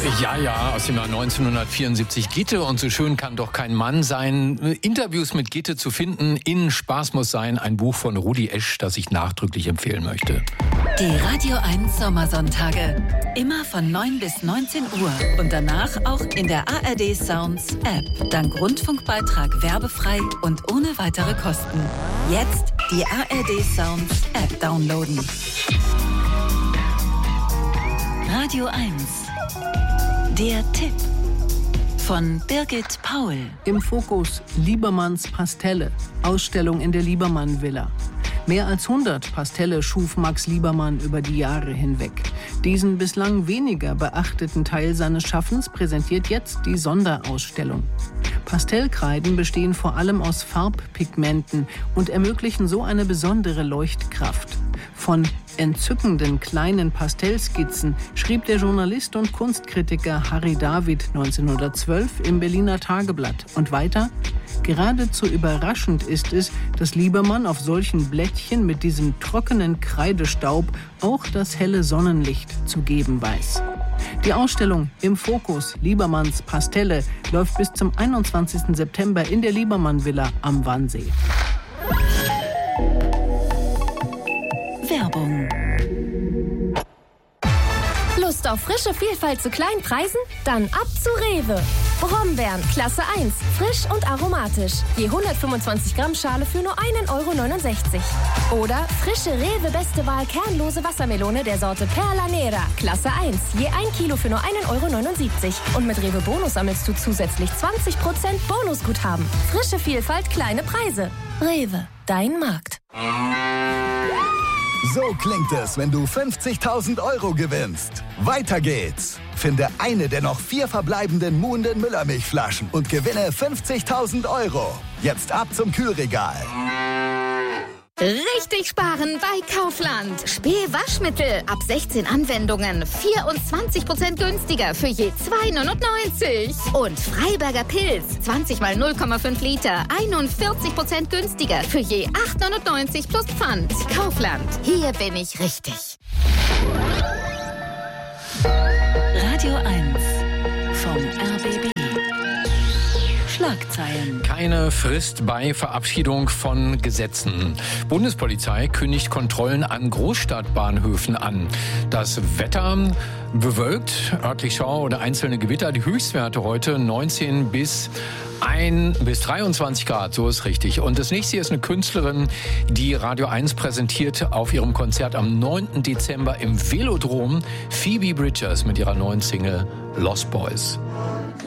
Ja, aus dem Jahr 1974. Gitte und so schön kann doch kein Mann sein. Interviews mit Gitte zu finden in Spaß muss sein. Ein Buch von Rudi Esch, das ich nachdrücklich empfehlen möchte. Die Radio 1 Sommersonntage. Immer von 9 bis 19 Uhr. Und danach auch in der ARD Sounds App. Dank Rundfunkbeitrag werbefrei und ohne weitere Kosten. Jetzt die ARD Sounds App downloaden. Radio 1. Der Tipp von Birgit Paul. Im Fokus Liebermanns Pastelle, Ausstellung in der Liebermann-Villa. Mehr als 100 Pastelle schuf Max Liebermann über die Jahre hinweg. Diesen bislang weniger beachteten Teil seines Schaffens präsentiert jetzt die Sonderausstellung. Pastellkreiden bestehen vor allem aus Farbpigmenten und ermöglichen so eine besondere Leuchtkraft. Von entzückenden kleinen Pastellskizzen schrieb der Journalist und Kunstkritiker Harry David 1912 im Berliner Tageblatt. Und weiter: Geradezu überraschend ist es, dass Liebermann auf solchen Blättchen mit diesem trockenen Kreidestaub auch das helle Sonnenlicht zu geben weiß. Die Ausstellung Im Fokus Liebermanns Pastelle läuft bis zum 21. September in der Liebermann-Villa am Wannsee. Werbung. Lust auf frische Vielfalt zu kleinen Preisen? Dann ab zu Rewe. Brombeeren, Klasse 1, frisch und aromatisch. Je 125 Gramm Schale für nur 1,69 €. Oder frische Rewe Beste Wahl kernlose Wassermelone der Sorte Perla Nera, Klasse 1, je 1 Kilo für nur 1,79 €. Und mit Rewe Bonus sammelst du zusätzlich 20% Bonusguthaben. Frische Vielfalt, kleine Preise. Rewe, dein Markt. So klingt es, wenn du 50.000 € gewinnst. Weiter geht's. Finde eine der noch 4 verbleibenden Muhnden Müllermilchflaschen und gewinne 50.000 €. Jetzt ab zum Kühlregal. Richtig sparen bei Kaufland. Spee-Waschmittel ab 16 Anwendungen 24% günstiger für je 2,99 €. Und Freiberger Pilz 20 mal 0,5 Liter 41% günstiger für je 8,99 € plus Pfand. Kaufland. Hier bin ich richtig. Radio 1 vom RBB. Schlagzeilen. Keine Frist bei Verabschiedung von Gesetzen. Bundespolizei kündigt Kontrollen an Großstadtbahnhöfen an. Das Wetter bewölkt, örtlich Schauer oder einzelne Gewitter. Die Höchstwerte heute 19 bis 23 Grad, so ist richtig. Und das nächste hier ist eine Künstlerin, die Radio 1 präsentiert auf ihrem Konzert am 9. Dezember im Velodrom. Phoebe Bridgers mit ihrer neuen Single Lost Boys.